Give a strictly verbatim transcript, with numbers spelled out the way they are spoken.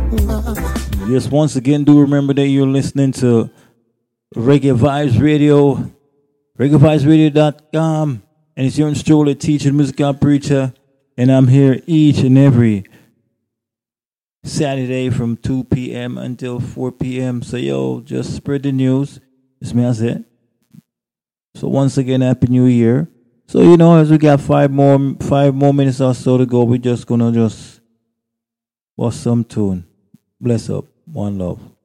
Yes, once again, do remember that you're listening to Reggae Vibes Radio, reggae vibes radio dot com, and it's your truly teacher, musical preacher, and I'm here each and every Saturday from two p.m. until four p.m. So, yo, just spread the news. It's me, I said. So, once again, Happy New Year. So, you know, as we got five more five more minutes or so to go, we're just going to just watch some tune. Bless up. One love.